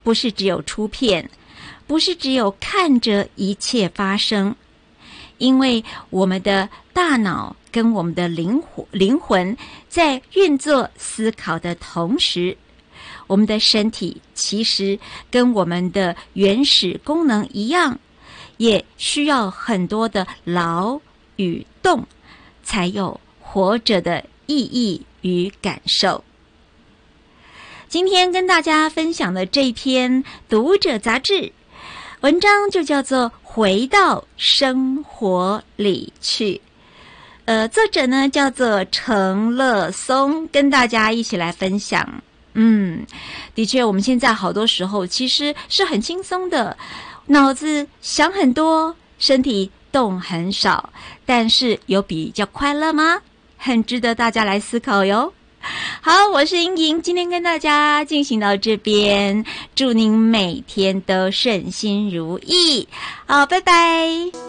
不是只有出片，不是只有看着一切发生，因为我们的大脑跟我们的灵魂在运作思考的同时，我们的身体其实跟我们的原始功能一样，也需要很多的劳与动，才有活着的意义与感受。今天跟大家分享的这篇读者杂志文章就叫做《回到生活里去》，作者呢叫做程乐松，跟大家一起来分享。的确，我们现在好多时候其实是很轻松的，脑子想很多，身体动很少，但是有比较快乐吗？很值得大家来思考哟。好，我是莹莹，今天跟大家进行到这边，祝您每天都顺心如意。好，拜拜。